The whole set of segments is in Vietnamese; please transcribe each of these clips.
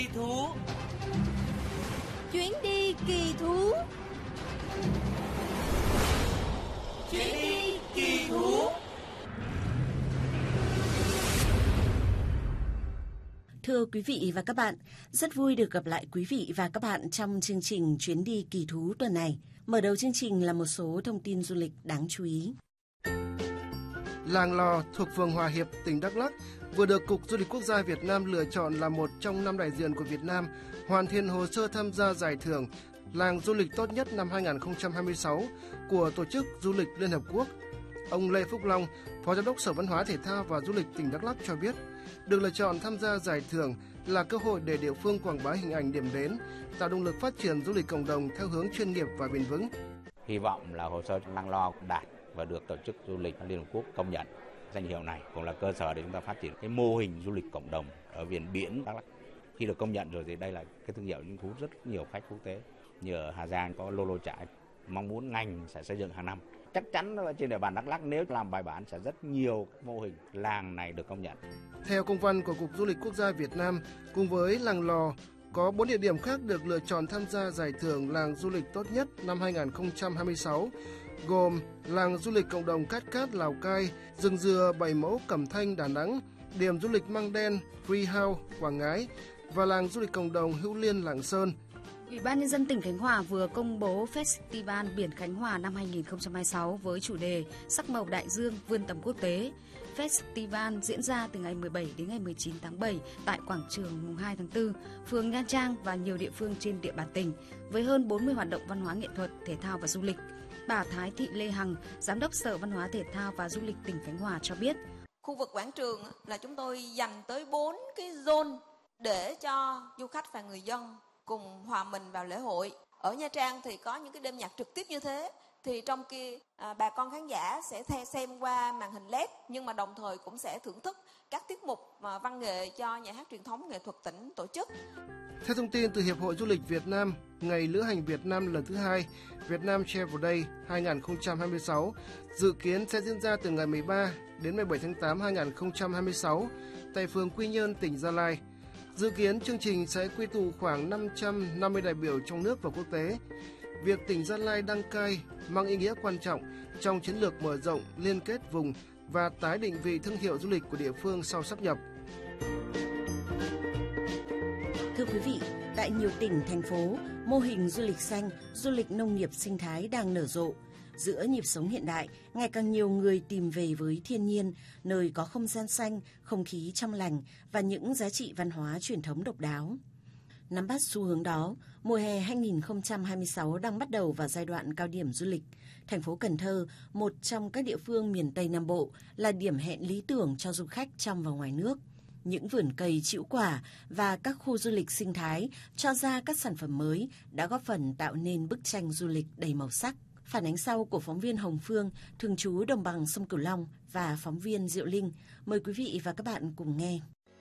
Kỳ thú. Chuyến đi kỳ thú. Chuyến đi kỳ thú. Thưa quý vị và các bạn, rất vui được gặp lại quý vị và các bạn trong chương trình Chuyến đi kỳ thú tuần này. Mở đầu chương trình là một số thông tin du lịch đáng chú ý. Làng Lò thuộc phường Hòa Hiệp, tỉnh Đắk Lắk vừa được Cục Du lịch Quốc gia Việt Nam lựa chọn là một trong 5 đại diện của Việt Nam hoàn thiện hồ sơ tham gia giải thưởng Làng Du lịch tốt nhất năm 2026 của Tổ chức Du lịch Liên Hợp Quốc. Ông Lê Phúc Long, Phó Giám đốc Sở Văn hóa Thể thao và Du lịch tỉnh Đắk Lắk cho biết, được lựa chọn tham gia giải thưởng là cơ hội để địa phương quảng bá hình ảnh điểm đến, tạo động lực phát triển du lịch cộng đồng theo hướng chuyên nghiệp và bền vững. Hy vọng là hồ sơ Làng Lò đạt và được Tổ chức Du lịch Liên Hợp Quốc công nhận. Danh hiệu này cũng là cơ sở để chúng ta phát triển cái mô hình du lịch cộng đồng ở vùng biển Đắk Lắk. Khi được công nhận rồi thì đây là cái thương hiệu thu hút rất nhiều khách quốc tế. Như ở Hà Giang có Lô Lô Trại, mong muốn ngành sẽ xây dựng hàng năm. Chắc chắn là trên địa bàn Đắk Lắk nếu làm bài bản sẽ rất nhiều mô hình làng này được công nhận. Theo công văn của Cục Du lịch Quốc gia Việt Nam, cùng với Làng Lò, có 4 địa điểm khác được lựa chọn tham gia giải thưởng Làng Du lịch tốt nhất năm 2026, gồm Làng Du lịch Cộng đồng Cát Cát Lào Cai, Rừng Dừa Bảy Mẫu Cẩm Thanh Đà Nẵng, Điểm Du lịch Măng Đen Free House Quảng Ngãi và Làng Du lịch Cộng đồng Hữu Liên Lạng Sơn. Ủy ban Nhân dân tỉnh Khánh Hòa vừa công bố Festival Biển Khánh Hòa năm 2026 với chủ đề Sắc màu đại dương vươn tầm quốc tế. Festival diễn ra từ ngày 17 đến ngày 19 tháng 7 tại quảng trường mùng 2 tháng 4, phường Nha Trang và nhiều địa phương trên địa bàn tỉnh, với hơn 40 hoạt động văn hóa nghệ thuật, thể thao và du lịch. Bà Thái Thị Lê Hằng, Giám đốc Sở Văn hóa Thể thao và Du lịch tỉnh Khánh Hòa cho biết. Khu vực quảng trường là chúng tôi dành tới 4 cái zone để cho du khách và người dân cùng hòa mình vào lễ hội. Ở Nha Trang thì có những cái đêm nhạc trực tiếp như thế, thì trong kia bà con khán giả sẽ xem qua màn hình LED, nhưng mà đồng thời cũng sẽ thưởng thức các tiết mục văn nghệ do Nhà hát Truyền thống Nghệ thuật tỉnh tổ chức. Theo thông tin từ Hiệp hội Du lịch Việt Nam, Ngày Lữ hành Việt Nam lần thứ 2, Việt Nam Travel Day 2026 dự kiến sẽ diễn ra từ ngày 13 đến 17 tháng 8 2026 tại phường Quy Nhơn, tỉnh Gia Lai. Dự kiến chương trình sẽ quy tụ khoảng 550 đại biểu trong nước và quốc tế. Việc tỉnh Gia Lai đăng cai mang ý nghĩa quan trọng trong chiến lược mở rộng, liên kết vùng và tái định vị thương hiệu du lịch của địa phương sau sáp nhập. Thưa quý vị, tại nhiều tỉnh, thành phố, mô hình du lịch xanh, du lịch nông nghiệp sinh thái đang nở rộ. Giữa nhịp sống hiện đại, ngày càng nhiều người tìm về với thiên nhiên, nơi có không gian xanh, không khí trong lành và những giá trị văn hóa truyền thống độc đáo. Nắm bắt xu hướng đó, mùa hè 2026 đang bắt đầu vào giai đoạn cao điểm du lịch. Thành phố Cần Thơ, một trong các địa phương miền Tây Nam Bộ, là điểm hẹn lý tưởng cho du khách trong và ngoài nước. Những vườn cây trĩu quả và các khu du lịch sinh thái cho ra các sản phẩm mới đã góp phần tạo nên bức tranh du lịch đầy màu sắc. Phản ánh sau của phóng viên Hồng Phương, thường trú đồng bằng sông Cửu Long và phóng viên Diệu Linh. Mời quý vị và các bạn cùng nghe.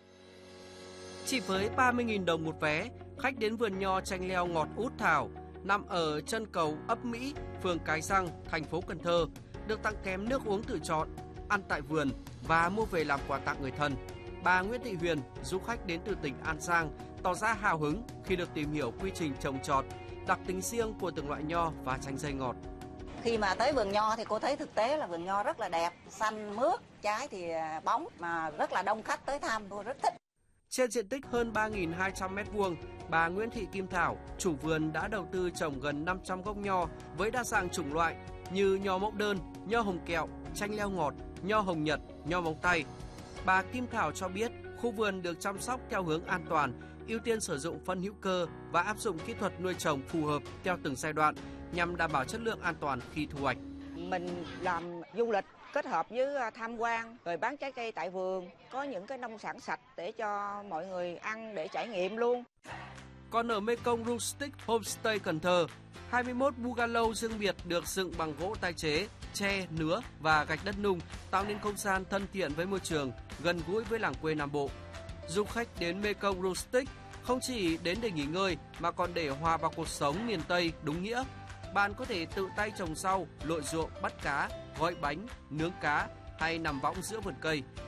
Chỉ với 30.000 đồng một vé, khách đến vườn nho chanh leo ngọt út thảo nằm ở chân cầu ấp Mỹ, phường Cái Răng, thành phố Cần Thơ, được tặng kèm nước uống tự chọn, ăn tại vườn và mua về làm quà tặng người thân. Bà Nguyễn Thị Huyền, du khách đến từ tỉnh An Giang, tỏ ra hào hứng khi được tìm hiểu quy trình trồng trọt, đặc tính riêng của từng loại nho và chanh dây ngọt. Khi mà tới vườn nho thì cô thấy thực tế là vườn nho rất là đẹp, xanh mướt, trái thì bóng mà rất là đông khách tới thăm, cô rất thích. Trên diện tích hơn 3.200 m2, bà Nguyễn Thị Kim Thảo, chủ vườn đã đầu tư trồng gần 500 gốc nho với đa dạng chủng loại như nho mẫu đơn, nho hồng kẹo, chanh leo ngọt, nho hồng nhật, nho móng tay. Bà Kim Thảo cho biết khu vườn được chăm sóc theo hướng an toàn, ưu tiên sử dụng phân hữu cơ và áp dụng kỹ thuật nuôi trồng phù hợp theo từng giai đoạn nhằm đảm bảo chất lượng an toàn khi thu hoạch. Mình làm du lịch kết hợp với tham quan rồi bán trái cây tại vườn, có những cái nông sản sạch để cho mọi người ăn để trải nghiệm luôn. Còn ở Mekong Rustic Homestay Cần Thơ, 21 bungalow riêng biệt được dựng bằng gỗ tái chế, tre, nứa và gạch đất nung, tạo nên không gian thân thiện với môi trường, gần gũi với làng quê Nam Bộ. Du khách đến Mekong Rustic không chỉ đến để nghỉ ngơi mà còn để hòa vào cuộc sống miền Tây đúng nghĩa. Bạn có thể tự tay trồng rau, lội ruộng, bắt cá, gói bánh, nướng cá hay nằm võng giữa vườn cây,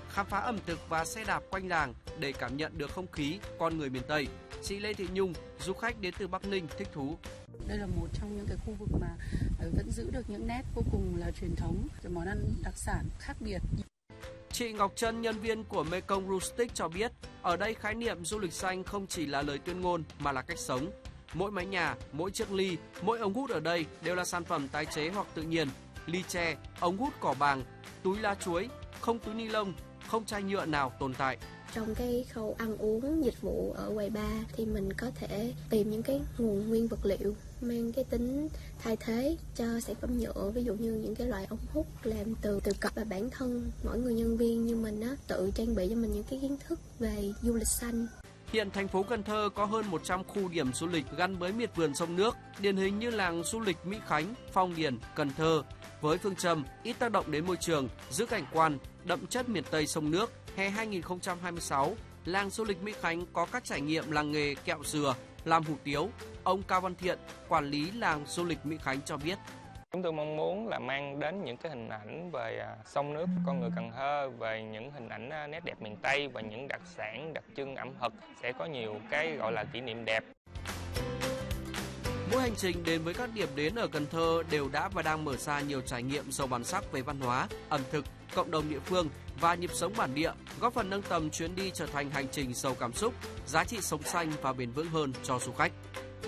khám phá ẩm thực và xe đạp quanh làng để cảm nhận được không khí con người miền Tây. Chị Lê Thị Nhung, du khách đến từ Bắc Ninh thích thú. Đây là một trong những cái khu vực mà vẫn giữ được những nét vô cùng là truyền thống, món ăn đặc sản khác biệt. Chị Ngọc Trân, nhân viên của Mekong Rustic cho biết, ở đây khái niệm du lịch xanh không chỉ là lời tuyên ngôn mà là cách sống. Mỗi mái nhà, mỗi chiếc ly, mỗi ống hút ở đây đều là sản phẩm tái chế hoặc tự nhiên. Ly tre, ống hút cỏ bàng, túi lá chuối, không túi ni lông, không chai nhựa nào tồn tại. Trong cái khâu ăn uống dịch vụ ở quầy bar thì mình có thể tìm những cái nguồn nguyên vật liệu mang cái tính thay thế cho sản phẩm nhựa, ví dụ như những cái loại ống hút làm từ cọc, và bản thân mỗi người nhân viên như mình á tự trang bị cho mình những cái kiến thức về du lịch xanh. Hiện thành phố Cần Thơ có hơn 100 khu điểm du lịch gắn với miệt vườn sông nước, điển hình như làng du lịch Mỹ Khánh, Phong Điền, Cần Thơ với phương châm ít tác động đến môi trường, giữ cảnh quan, đậm chất miền Tây sông nước. Hè 2026, làng du lịch Mỹ Khánh có các trải nghiệm làng nghề kẹo dừa, làm hủ tiếu. Ông Cao Văn Thiện, quản lý làng du lịch Mỹ Khánh cho biết. Chúng tôi mong muốn là mang đến những cái hình ảnh về sông nước, con người Cần Thơ, về những hình ảnh nét đẹp miền Tây và những đặc sản, đặc trưng ẩm thực, sẽ có nhiều cái gọi là kỷ niệm đẹp. Mỗi hành trình đến với các điểm đến ở Cần Thơ đều đã và đang mở ra nhiều trải nghiệm giàu bản sắc về văn hóa, ẩm thực, cộng đồng địa phương và nhịp sống bản địa, góp phần nâng tầm chuyến đi trở thành hành trình giàu cảm xúc, giá trị sống xanh và bền vững hơn cho du khách.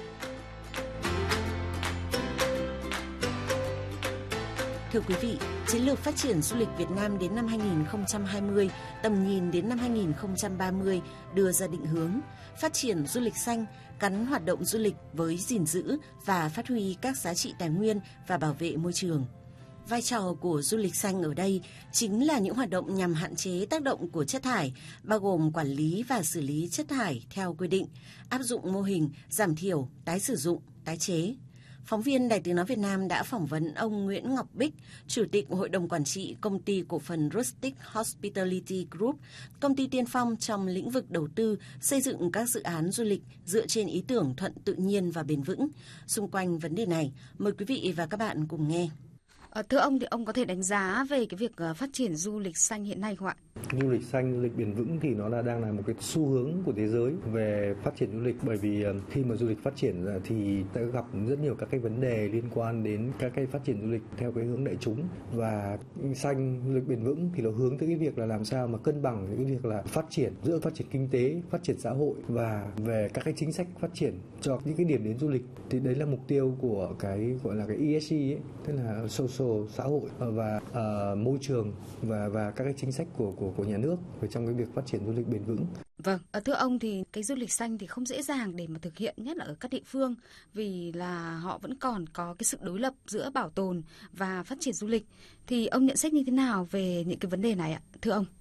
Thưa quý vị, Chiến lược phát triển du lịch Việt Nam đến năm 2020, tầm nhìn đến năm 2030 đưa ra định hướng phát triển du lịch xanh, gắn hoạt động du lịch với gìn giữ và phát huy các giá trị tài nguyên và bảo vệ môi trường. Vai trò của du lịch xanh ở đây chính là những hoạt động nhằm hạn chế tác động của chất thải, bao gồm quản lý và xử lý chất thải theo quy định, áp dụng mô hình giảm thiểu, tái sử dụng, tái chế. Phóng viên Đài Tiếng nói Việt Nam đã phỏng vấn ông Nguyễn Ngọc Bích, Chủ tịch Hội đồng Quản trị Công ty Cổ phần Rustic Hospitality Group, công ty tiên phong trong lĩnh vực đầu tư, xây dựng các dự án du lịch dựa trên ý tưởng thuận tự nhiên và bền vững. Xung quanh vấn đề này, mời quý vị và các bạn cùng nghe. Thưa ông, thì ông có thể đánh giá về cái việc phát triển du lịch xanh hiện nay không ạ? Du lịch xanh, du lịch bền vững thì nó đang là một cái xu hướng của thế giới về phát triển du lịch, bởi vì khi mà du lịch phát triển thì đã gặp rất nhiều các cái vấn đề liên quan đến các cái phát triển du lịch theo cái hướng đại chúng, và xanh, du lịch bền vững thì nó hướng tới cái việc là làm sao mà cân bằng cái việc là phát triển giữa phát triển kinh tế, phát triển xã hội và về các cái chính sách phát triển cho những cái điểm đến du lịch. Thì đấy là mục tiêu của cái gọi là cái ESG ấy, tức là social, xã hội và môi trường và các cái chính sách của nhà nước về trong cái việc phát triển du lịch bền vững. Vâng, thưa ông thì cái du lịch xanh thì không dễ dàng để mà thực hiện, nhất là ở các địa phương, vì là họ vẫn còn có cái sự đối lập giữa bảo tồn và phát triển du lịch. Thì ông nhận xét như thế nào về những cái vấn đề này ạ, thưa ông?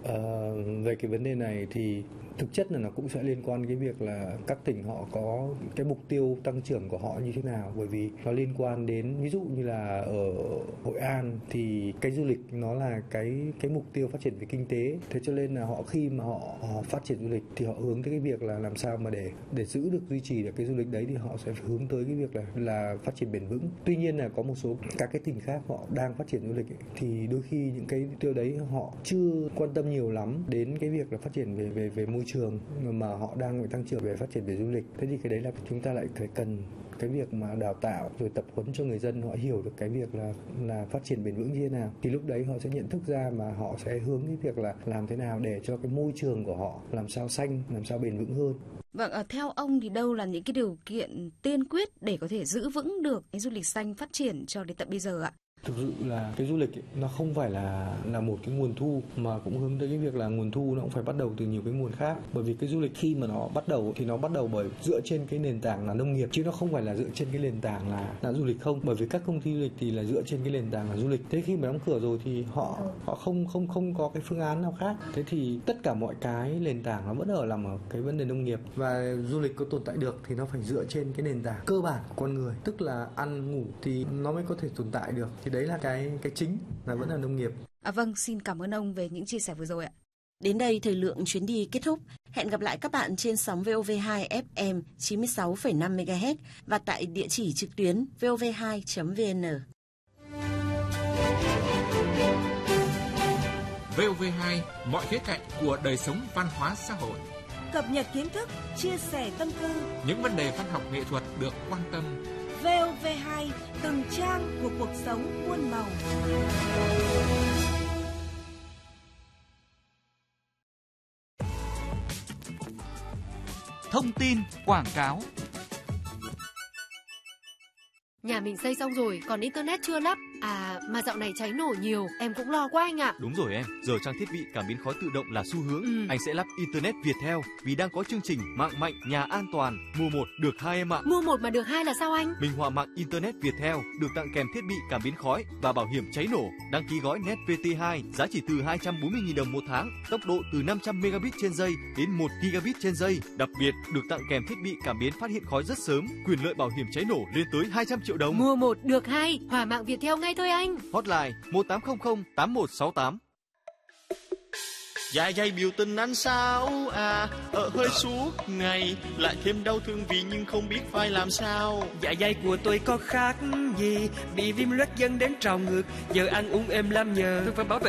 Về cái vấn đề này thì thực chất là nó cũng sẽ liên quan cái việc là các tỉnh họ có cái mục tiêu tăng trưởng của họ như thế nào, bởi vì nó liên quan đến, ví dụ như là ở Hội An thì cái du lịch nó là cái mục tiêu phát triển về kinh tế, thế cho nên là họ khi mà họ phát triển du lịch thì họ hướng tới cái việc là làm sao mà để giữ được, duy trì được cái du lịch đấy thì họ sẽ hướng tới cái việc là phát triển bền vững. Tuy nhiên là có một số các cái tỉnh khác họ đang phát triển du lịch ấy, thì đôi khi những cái mục tiêu đấy họ chưa quan tâm nhiều lắm đến cái việc là phát triển về môi trường, mà họ đang phải tăng trưởng về phát triển về du lịch. Thế thì cái đấy là chúng ta lại phải cần cái việc mà đào tạo rồi tập huấn cho người dân họ hiểu được cái việc là phát triển bền vững như thế nào, thì lúc đấy họ sẽ nhận thức ra mà họ sẽ hướng cái việc là làm thế nào để cho cái môi trường của họ làm sao xanh, làm sao bền vững hơn. Vâng, theo ông thì đâu là những cái điều kiện tiên quyết để có thể giữ vững được cái du lịch xanh phát triển cho đến tận bây giờ ạ? Thực sự là cái du lịch ấy, nó không phải là một cái nguồn thu, mà cũng hướng tới cái việc là nguồn thu nó cũng phải bắt đầu từ nhiều cái nguồn khác. Bởi vì cái du lịch khi mà nó bắt đầu thì nó bắt đầu bởi dựa trên cái nền tảng là nông nghiệp, chứ nó không phải là dựa trên cái nền tảng là du lịch không. Bởi vì các công ty du lịch thì là dựa trên cái nền tảng là du lịch. Thế khi mà đóng cửa rồi thì họ không có cái phương án nào khác. Thế thì tất cả mọi cái nền tảng nó vẫn nằm ở cái vấn đề nông nghiệp, và du lịch có tồn tại được thì nó phải dựa trên cái nền tảng cơ bản của con người, tức là ăn ngủ thì nó mới có thể tồn tại được. Thì đấy là cái chính là vẫn là nông nghiệp. Vâng, xin cảm ơn ông về những chia sẻ vừa rồi ạ. Đến đây thời lượng chuyến đi kết thúc. Hẹn gặp lại các bạn trên sóng VOV2 FM 96,5 MHz và tại địa chỉ trực tuyến vov2.vn. VOV2, mọi khía cạnh của đời sống văn hóa xã hội. Cập nhật kiến thức, chia sẻ tâm tư. Những vấn đề văn học nghệ thuật được quan tâm. VOV2, từng trang của cuộc sống muôn màu. Thông tin quảng cáo. Nhà mình xây xong rồi, còn internet chưa lắp. À, mà dạo này cháy nổ nhiều, em cũng lo quá anh ạ. Đúng rồi em, giờ trang thiết bị cảm biến khói tự động là xu hướng. Anh sẽ lắp internet Viettel vì đang có chương trình mạng mạnh, nhà an toàn, mua 1 được 2 em ạ. Mua 1 mà được 2 là sao anh? Minh họa mạng internet Viettel được tặng kèm thiết bị cảm biến khói và bảo hiểm cháy nổ. Đăng ký gói Net VT2 giá chỉ từ 240.000 đồng một tháng, tốc độ từ 500 megabit trên giây đến 1 gigabit trên giây. Đặc biệt được tặng kèm thiết bị cảm biến phát hiện khói rất sớm, quyền lợi bảo hiểm cháy nổ lên tới 200 triệu đồng. Mua 1 được 2, hỏa mạng Viettel ngay thôi anh. Hotline 1800 8168. Dạ dày biểu tình anh sao à, ở hơi suốt ngày, lại thêm đau thương vì nhưng không biết phải làm sao. Dạ dày của tôi có khác gì, bị viêm loét dẫn đến trào ngược, giờ ăn uống em làm nhờ, tôi phải bảo vệ